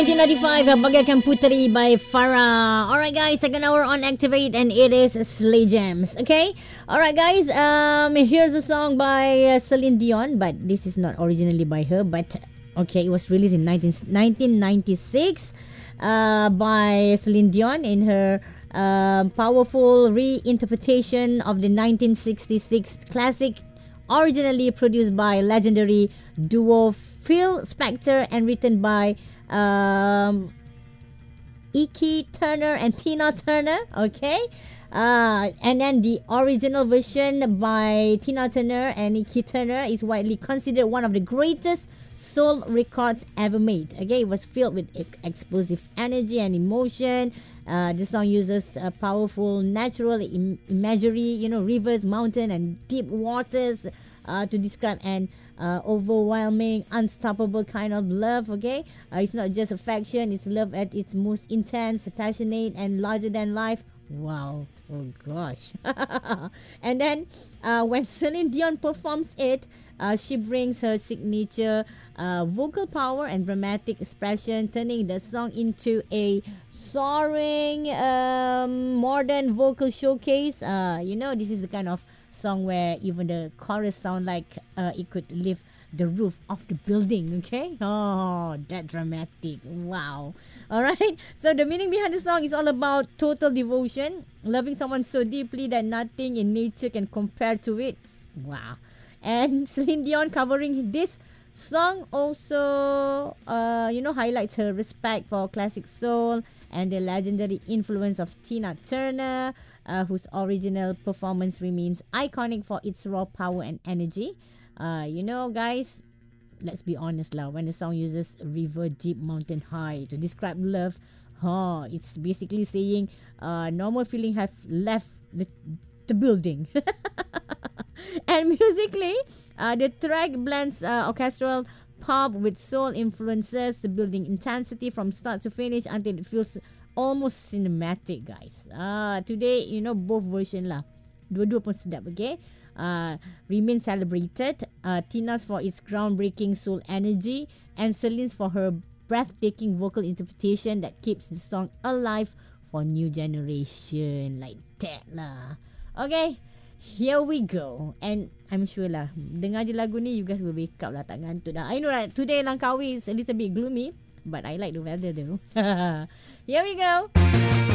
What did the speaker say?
1995, Bagaikan Puteri by Farah. Alright guys, second hour on Activate and it is Slay Gems. Okay? Alright guys, here's a song by Celine Dion, but this is not originally by her, but okay, it was released in 1996 by Celine Dion in her powerful reinterpretation of the 1966 classic, originally produced by legendary duo Phil Spector and written by Ike Turner and Tina Turner. Okay, and then the original version by Tina Turner and Ike Turner is widely considered one of the greatest soul records ever made. Okay, it was filled with explosive energy and emotion. The song uses powerful natural imagery, rivers, mountain, and deep waters to describe an overwhelming, unstoppable kind of love. Okay, it's not just affection; it's love at its most intense, passionate, and larger than life. Wow! Oh gosh! And then when Celine Dion performs it, she brings her signature vocal power and dramatic expression, turning the song into a soaring modern vocal showcase. This is the kind of song where even the chorus sound like it could lift the roof of the building. Okay, oh, that dramatic. Wow. All right, so the meaning behind the song is all about total devotion, loving someone so deeply that nothing in nature can compare to it. Wow. And Celine Dion covering this song also highlights her respect for classic soul and the legendary influence of Tina Turner, whose original performance remains iconic for its raw power and energy. Guys, let's be honest lah. When the song uses river deep, mountain high to describe love, it's basically saying normal feeling have left the building. And musically, the track blends orchestral pop with soul influences, building intensity from start to finish until it feels almost cinematic, guys. Today, both version lah. Dua-dua pun sedap, okay? Remain celebrated. Tina's for its groundbreaking soul energy and Celine's for her breathtaking vocal interpretation that keeps the song alive for new generation. Like that lah. Okay, here we go. And I'm sure lah, dengar je lagu ni, you guys will wake up lah, tak ngantuk dah. I know right, today Langkawi is a little bit gloomy, but I like the weather though. Here we go.